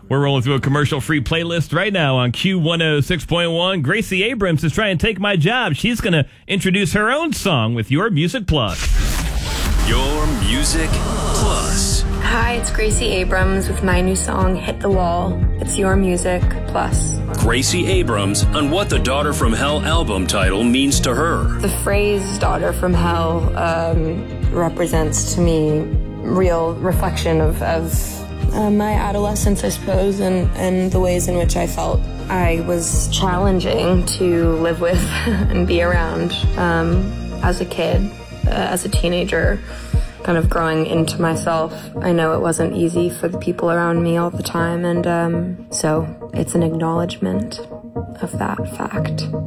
We're rolling through a commercial-free playlist right now on Q106.1. Gracie Abrams is trying to take my job. She's going to introduce her own song with Your Music Plus. Your Music Plus. Hi, it's Gracie Abrams with my new song, Hit the Wall. It's Your Music Plus. Gracie Abrams on what the Daughter from Hell album title means to her. The phrase Daughter from Hell represents to me real reflection of my adolescence, I suppose, and the ways in which I felt I was challenging to live with and be around as a kid, as a teenager, kind of growing into myself. I know it wasn't easy for the people around me all the time, and so it's an acknowledgement of that fact.